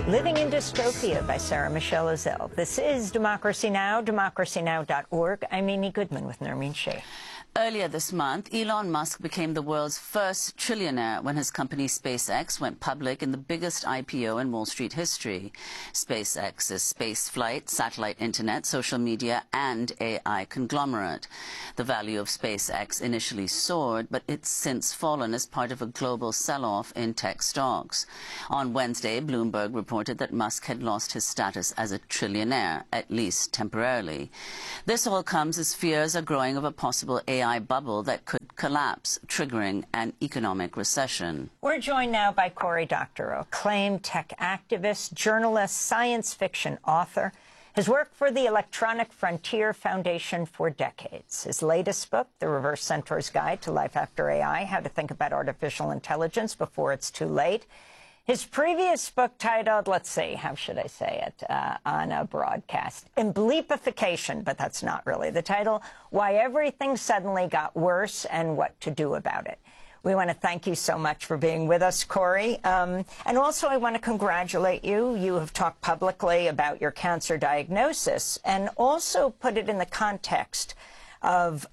Living in Dystopia by Sarah Michelle Ezell. This is Democracy Now!, democracynow.org. I'm Amy Goodman with Nermeen Sheikh. Earlier this month, Elon Musk became the world's first trillionaire when his company SpaceX went public in the biggest IPO in Wall Street history. SpaceX is space flight, satellite internet, social media, and AI conglomerate. The value of SpaceX initially soared, but it's since fallen as part of a global sell-off in tech stocks. On Wednesday, Bloomberg reported that Musk had lost his status as a trillionaire, at least temporarily. This all comes as fears are growing of a possible AI bubble that could collapse, triggering an economic recession. We're joined now by Cory Doctorow, acclaimed tech activist, journalist, science fiction author, has worked for the Electronic Frontier Foundation for decades. His latest book, The Reverse Centaur's Guide to Life After AI, How to Think About Artificial Intelligence Before It's Too Late. His previous book titled, let's see, how should I say it on a broadcast? Bleepification, but that's not really the title. Why Everything Suddenly Got Worse and What to Do About It. We want to thank you so much for being with us, Cory. And also I want to congratulate you. You have talked publicly about your cancer diagnosis and also put it in the context of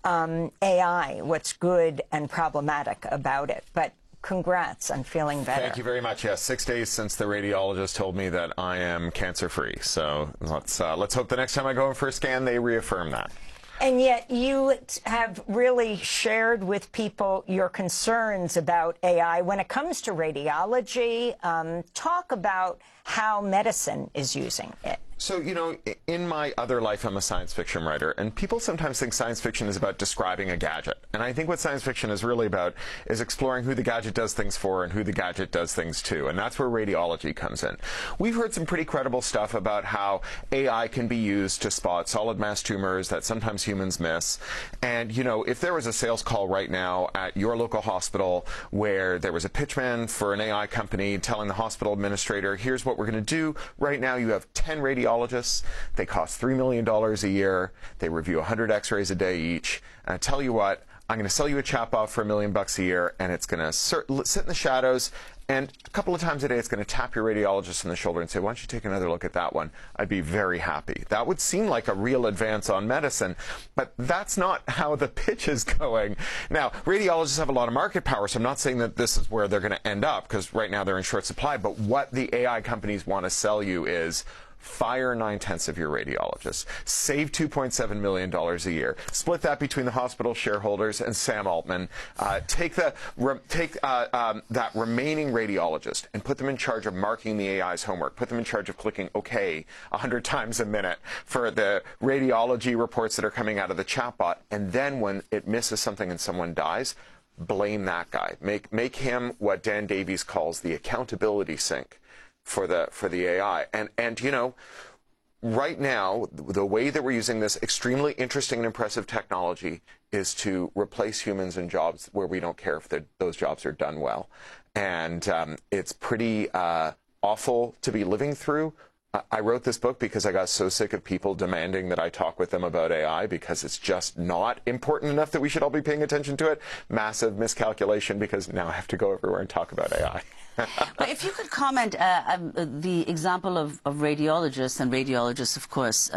AI, what's good and problematic about it. But congrats on feeling better. Thank you very much. Yes, 6 days since the radiologist told me that I am cancer-free. So let's hope the next time I go in for a scan, they reaffirm that. And yet you have really shared with people your concerns about AI. When it comes to radiology, talk about how medicine is using it. So, you know, in my other life, I'm a science fiction writer, and people sometimes think science fiction is about describing a gadget. And I think what science fiction is really about is exploring who the gadget does things for and who the gadget does things to. And that's where radiology comes in. We've heard some pretty credible stuff about how AI can be used to spot solid mass tumors that sometimes humans miss. And, you know, if there was a sales call right now at your local hospital where there was a pitchman for an AI company telling the hospital administrator, here's what we're going to do. Right now you have 10 radiologists. They cost $3 million a year. They review 100 x-rays a day each. And I tell you what, I'm going to sell you a chatbot for $1 million a year, and it's going to sit in the shadows, and a couple of times a day it's going to tap your radiologist on the shoulder and say, why don't you take another look at that one? I'd be very happy. That would seem like a real advance on medicine, but that's not how the pitch is going. Now, radiologists have a lot of market power, so I'm not saying that this is where they're going to end up, because right now they're in short supply, but what the AI companies want to sell you is fire 9/10 of your radiologists, save $2.7 million a year, split that between the hospital shareholders and Sam Altman, take that remaining radiologist and put them in charge of marking the AI's homework, put them in charge of clicking OK 100 times a minute for the radiology reports that are coming out of the chatbot, and then when it misses something and someone dies, blame that guy. Make him what Dan Davies calls the accountability sink for the AI. And you know, right now, the way that we're using this extremely interesting and impressive technology is to replace humans in jobs where we don't care if those jobs are done well. And it's pretty awful to be living through. I wrote this book because I got so sick of people demanding that I talk with them about AI because it's just not important enough that we should all be paying attention to it. Massive miscalculation, because now I have to go everywhere and talk about AI. But if you could comment, the example of radiologists, and radiologists, of course,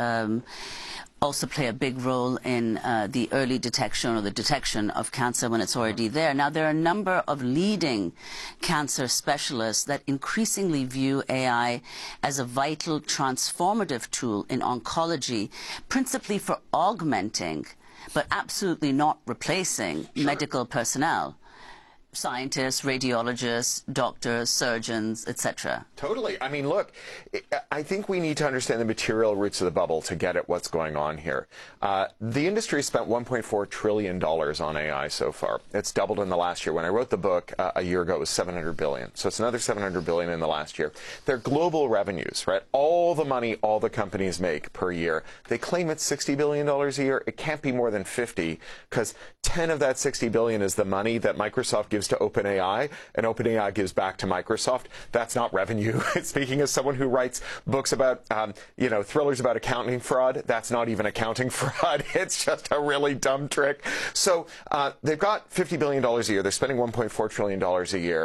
also play a big role in the early detection or the detection of cancer when it's already there. Now, there are a number of leading cancer specialists that increasingly view AI as a vital transformative tool in oncology, principally for augmenting, but absolutely not replacing medical personnel. Scientists, radiologists, doctors, surgeons, etc. Totally. I mean, look, I think we need to understand the material roots of the bubble to get at what's going on here. The industry spent $1.4 trillion on AI so far. It's doubled in the last year. When I wrote the book a year ago, it was $700 billion. So it's another $700 billion in the last year. Their global revenues, right? All the money all the companies make per year. They claim it's $60 billion a year. It can't be more than 50, because 10 of that $60 billion is the money that Microsoft gives to OpenAI, and OpenAI gives back to Microsoft. That's not revenue. Speaking as someone who writes books about, you know, thrillers about accounting fraud, that's not even accounting fraud. It's just a really dumb trick. So they've got $50 billion a year. They're spending $1.4 trillion a year.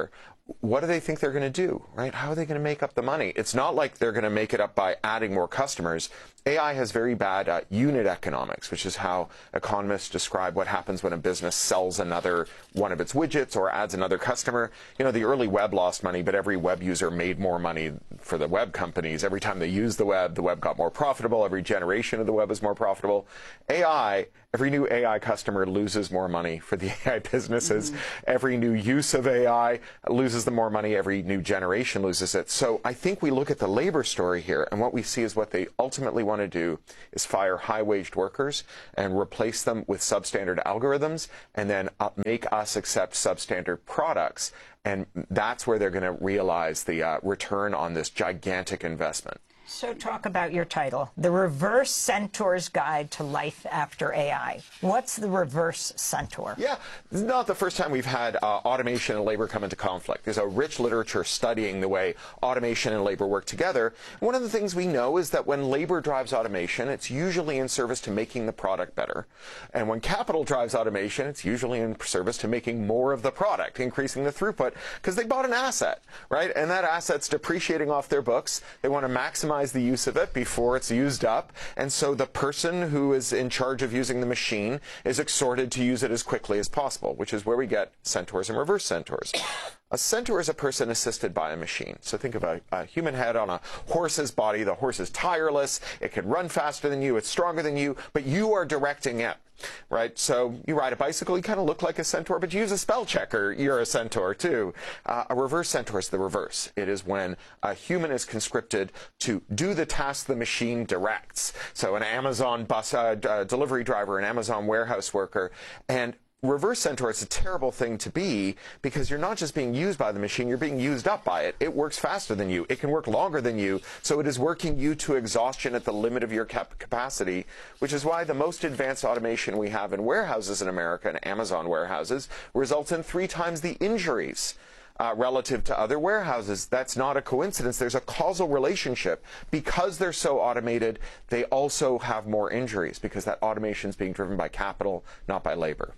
what do they think they're going to do, right? How are they going to make up the money? It's not like they're going to make it up by adding more customers. AI has very bad unit economics, which is how economists describe what happens when a business sells another one of its widgets or adds another customer. You know, the early web lost money, but every web user made more money for the web companies. Every time they used the web got more profitable. Every generation of the web is more profitable. AI, every new AI customer loses more money for the AI businesses. Every new use of AI loses them more money. Every new generation loses it. So I think we look at the labor story here, and what we see is what they ultimately want to do is fire high-waged workers and replace them with substandard algorithms, and then make us accept substandard products. And that's where they're going to realize the return on this gigantic investment. So talk about your title, The Reverse Centaur's Guide to Life After AI. What's the reverse centaur? Yeah, this is not the first time we've had automation and labor come into conflict. There's a rich literature studying the way automation and labor work together. One of the things we know is that when labor drives automation, it's usually in service to making the product better. And when capital drives automation, it's usually in service to making more of the product, increasing the throughput, because they bought an asset, right? And that asset's depreciating off their books. They want to maximize the use of it before it's used up, and so the person who is in charge of using the machine is exhorted to use it as quickly as possible, which is where we get centaurs and reverse centaurs. A centaur is a person assisted by a machine. So think of a human head on a horse's body. The horse is tireless. It can run faster than you. It's stronger than you, but you are directing it, right? So you ride a bicycle, you kind of look like a centaur, but you use a spell checker, you're a centaur too. A reverse centaur is the reverse. It is when a human is conscripted to do the task the machine directs. So an Amazon bus delivery driver, an Amazon warehouse worker, and reverse centaur is a terrible thing to be, because you're not just being used by the machine, you're being used up by it. It works faster than you. It can work longer than you. So it is working you to exhaustion at the limit of your capacity, which is why the most advanced automation we have in warehouses in America, and Amazon warehouses, results in 3 times the injuries relative to other warehouses. That's not a coincidence. There's a causal relationship. Because they're so automated, they also have more injuries, because that automation is being driven by capital, not by labor.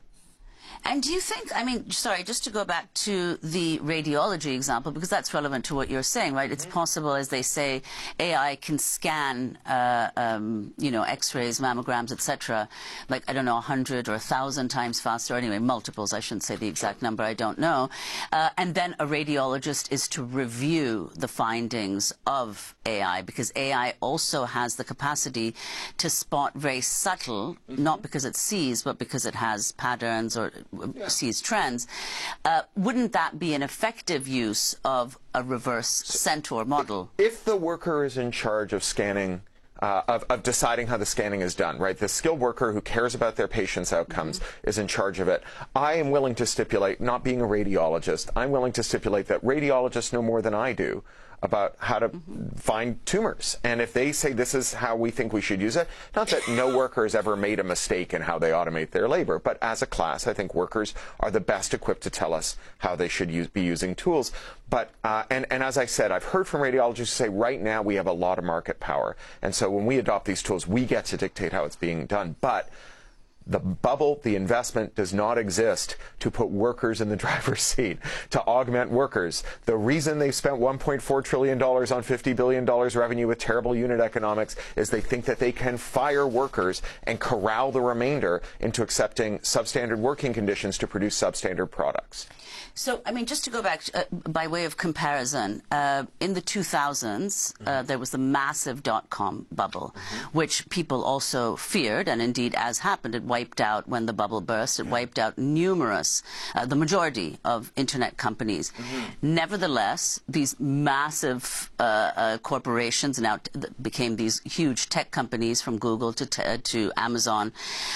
And do you think, I mean, sorry, just to go back to the radiology example, because that's relevant to what you're saying, right? It's possible, as they say, AI can scan, you know, X-rays, mammograms, etc., like, I don't know, 100 or 1,000 times faster. Anyway, multiples, I shouldn't say the exact number, I don't know. And then a radiologist is to review the findings of AI, because AI also has the capacity to spot very subtle, not because it sees, but because it has patterns or sees trends. Wouldn't that be an effective use of a reverse centaur model? If the worker is in charge of scanning, of deciding how the scanning is done, right? The skilled worker who cares about their patient's outcomes is in charge of it. I am willing to stipulate, not being a radiologist, I'm willing to stipulate that radiologists know more than I do about how to find tumors. And if they say this is how we think we should use it, not that no worker has ever made a mistake in how they automate their labor, but as a class, I think workers are the best equipped to tell us how they should be using tools. But, and as I said, I've heard from radiologists say right now we have a lot of market power. And so when we adopt these tools, we get to dictate how it's being done. But the bubble, the investment, does not exist to put workers in the driver's seat, to augment workers. The reason they've spent $1.4 trillion on $50 billion revenue with terrible unit economics is they think that they can fire workers and corral the remainder into accepting substandard working conditions to produce substandard products. So, I mean, just to go back, by way of comparison, in the 2000s, there was the massive dot-com bubble, which people also feared, and indeed, as happened, it wiped out, when the bubble burst, it wiped out numerous, the majority of Internet companies. Nevertheless, these massive corporations now became these huge tech companies, from Google to Amazon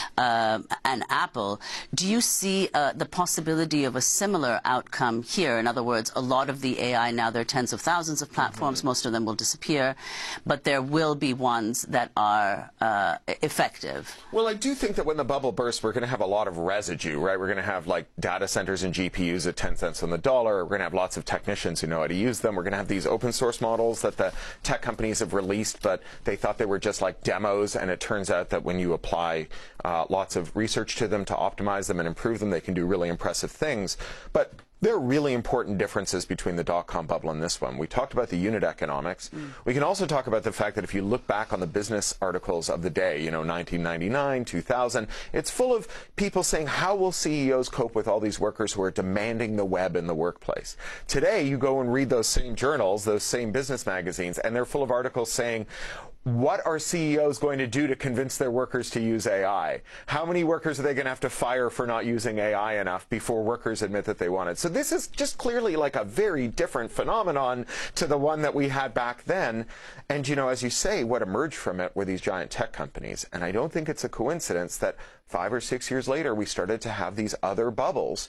and Apple. Do you see the possibility of a similar outcome here? In other words, a lot of the AI now, there are tens of thousands of platforms, most of them will disappear, but there will be ones that are effective. Well, I do think that when the bubble bursts, we're going to have a lot of residue, right? We're going to have like data centers and GPUs at 10 cents on the dollar. We're going to have lots of technicians who know how to use them. We're going to have these open source models that the tech companies have released, but they thought they were just like demos, and it turns out that when you apply lots of research to them to optimize them and improve them, they can do really impressive things. But There are really important differences between the dot-com bubble and this one. We talked about the unit economics. We can also talk about the fact that if you look back on the business articles of the day, 1999, 2000, it's full of people saying, how will CEOs cope with all these workers who are demanding the web in the workplace? Today, you go and read those same journals, those same business magazines, and they're full of articles saying, what are CEOs going to do to convince their workers to use AI? How many workers are they going to have to fire for not using AI enough before workers admit that they want it? So this is just clearly like a very different phenomenon to the one that we had back then. And, as you say, what emerged from it were these giant tech companies. And I don't think it's a coincidence that 5 or 6 years later, we started to have these other bubbles